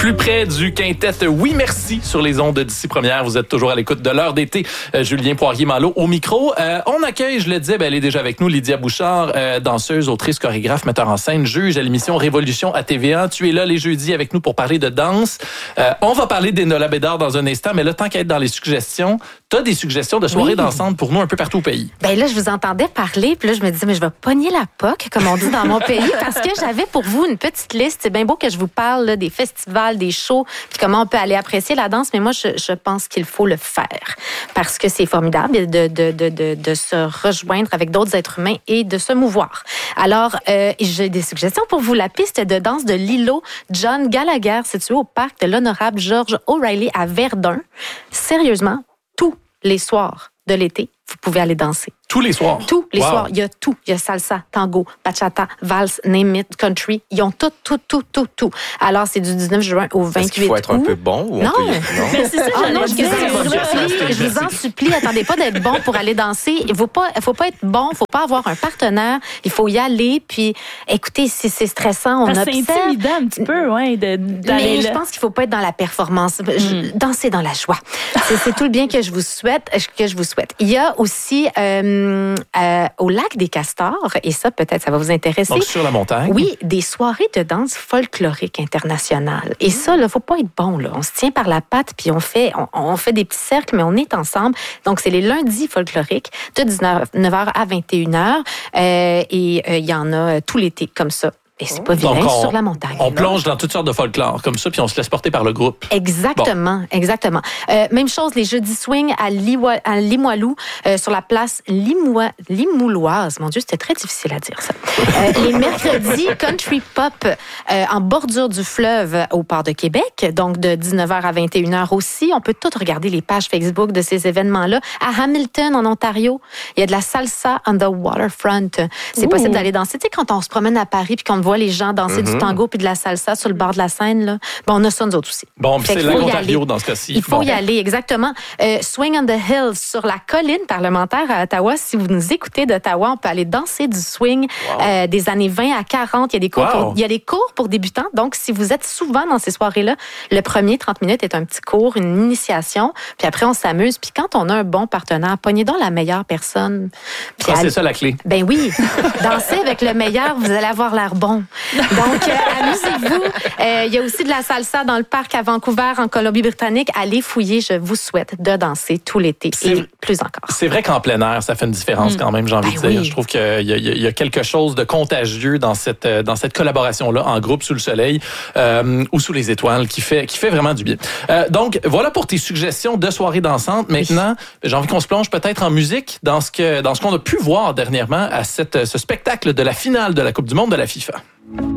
Plus près du quintet Oui Merci sur les ondes d'ici première. Vous êtes toujours à l'écoute de l'heure d'été. Julien Poirier-Malo au micro. On accueille, je le disais, elle est déjà avec nous, Lydia Bouchard, danseuse, autrice, chorégraphe, metteur en scène, juge à l'émission Révolution à TVA. Tu es là les jeudis avec nous pour parler de danse. On va parler d'Enola Bédard dans un instant, mais là, tant qu'à être dans les suggestions, tu as des suggestions de soirées dansantes pour nous un peu partout au pays. Ben là, je vous entendais parler, puis là, je me disais, mais je vais pogner la POC, comme on dit dans mon pays, parce que j'avais pour vous une petite liste. C'est bien beau que je vous parle là, des festivals, des shows, puis comment on peut aller apprécier la danse, mais moi, je pense qu'il faut le faire, parce que c'est formidable de se rejoindre avec d'autres êtres humains et de se mouvoir. Alors, j'ai des suggestions pour vous. La piste de danse de Lilo John Gallagher, située au parc de l'Honorable George O'Reilly à Verdun. Sérieusement, tous les soirs de l'été, vous pouvez aller danser. Tous les soirs? Tous les soirs. Il y a tout. Il y a salsa, tango, bachata, valse, name it, country. Ils ont tout. Alors, c'est du 19 juin au 28 août. Est-ce qu'il faut être un peu bon? Ou non. Mais c'est ça, je vous en supplie, attendez pas d'être bon pour aller danser. Il faut pas être bon, il faut pas avoir un partenaire. Il faut y aller, puis écoutez, c'est stressant, on observe. C'est intimidant un petit peu, ouais, d'aller mais là. je pense qu'il faut pas être dans la performance. Danser dans la joie. C'est tout le bien que je vous souhaite. Il y a aussi au lac des Castors, et ça, peut-être, ça va vous intéresser. Donc, sur la montagne. Oui, des soirées de danse folklorique internationale. Et ça, il ne faut pas être bon, là. On se tient par la patte, puis on fait des petits cercles, mais on est ensemble. Donc, c'est les lundis folkloriques de 19h à 21h. Et il y en a tout l'été, comme ça. Et c'est pas vilain sur la montagne. On plonge dans toutes sortes de folklore, comme ça, puis on se laisse porter par le groupe. Exactement. Même chose, les jeudis swing à Limoilou, sur la place Limouloise. Mon Dieu, c'était très difficile à dire, ça. Les mercredis, country pop en bordure du fleuve au port de Québec, donc de 19h à 21h aussi. On peut tout regarder les pages Facebook de ces événements-là. À Hamilton, en Ontario, il y a de la salsa on the waterfront. C'est possible d'aller danser. Tu sais, quand on se promène à Paris puis qu'on voit les gens danser du tango puis de la salsa sur le bord de la Seine, là. Bon, on a ça nous autres aussi. Bon, puis c'est l'Ontario dans ce cas-ci. Il faut y aller, exactement. Swing on the Hills sur la colline parlementaire à Ottawa. Si vous nous écoutez d'Ottawa, on peut aller danser du swing des années 20 à 40. Il y a des cours, il y a des cours pour débutants. Donc, si vous êtes souvent dans ces soirées-là, le premier 30 minutes est un petit cours, une initiation. Puis après, on s'amuse. Puis quand on a un bon partenaire, pognez donc la meilleure personne. Puis c'est ça la clé. Ben oui. Dansez avec le meilleur, vous allez avoir l'air bon. Donc, amusez-vous. Il y a aussi de la salsa dans le parc à Vancouver, en Colombie-Britannique. Allez fouiller, je vous souhaite de danser tout l'été et plus encore. C'est vrai qu'en plein air, ça fait une différence quand même, j'ai envie de dire. Oui. Je trouve qu'il y a quelque chose de contagieux dans cette collaboration-là, en groupe sous le soleil ou sous les étoiles, qui fait vraiment du bien. Donc, voilà pour tes suggestions de soirées dansantes. Maintenant, j'ai envie qu'on se plonge peut-être en musique dans ce qu'on a pu voir dernièrement à ce spectacle de la finale de la Coupe du monde de la FIFA.